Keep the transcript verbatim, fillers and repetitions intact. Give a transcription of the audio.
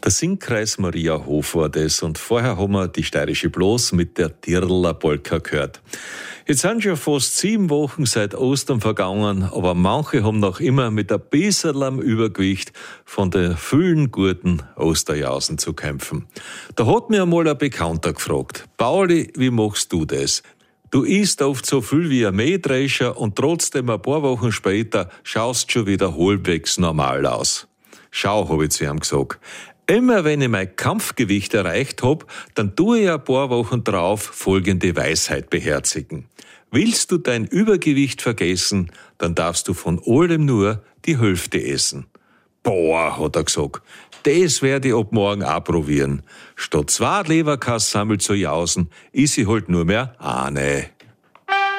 Der Singkreis Maria Hof war das und vorher haben wir die steirische Bloß mit der Dirler Polka gehört. Jetzt sind schon fast sieben Wochen seit Ostern vergangen, aber manche haben noch immer mit ein bisschen am Übergewicht von den vielen guten Osterjausen zu kämpfen. Da hat mir einmal ein Bekannter gefragt: Pauli, wie machst du das? Du isst oft so viel wie ein Mähdrescher und trotzdem ein paar Wochen später schaust schon wieder halbwegs normal aus. Schau, habe ich zu ihm gesagt. Immer wenn ich mein Kampfgewicht erreicht hab, dann tue ich ein paar Wochen drauf folgende Weisheit beherzigen. Willst du dein Übergewicht vergessen, dann darfst du von allem nur die Hälfte essen. Boah, hat er gesagt, das werde ich ab morgen auch probieren. Statt zwei Leberkassammel zu jausen, is ich halt nur mehr eine.